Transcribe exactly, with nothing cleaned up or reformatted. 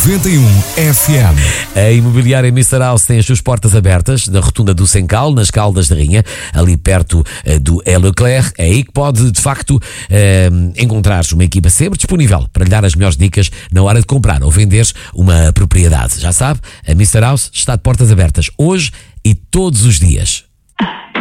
noventa e um F M. A Imobiliária mister House tem as suas portas abertas na rotunda do Sencal, nas Caldas da Rainha, ali perto uh, do E. Leclerc. É aí que pode, de facto, uh, encontrar uma equipa sempre disponível para lhe dar as melhores dicas na hora de comprar ou vender uma propriedade. Já sabe, a mister House está de portas abertas hoje e todos os dias.